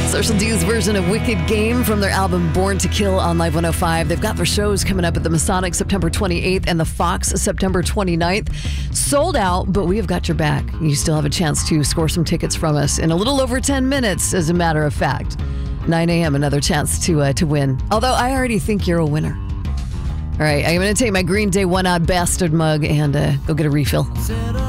Social D's version of Wicked Game from their album Born to Kill on Live 105. They've got their shows coming up at the Masonic September 28th and the Fox September 29th. Sold out, but we have got your back. You still have a chance to score some tickets from us in a little over 10 minutes, as a matter of fact. 9 a.m., another chance to win. Although I already think you're a winner. All right, I'm going to take my Green Day One Odd Bastard mug and go get a refill.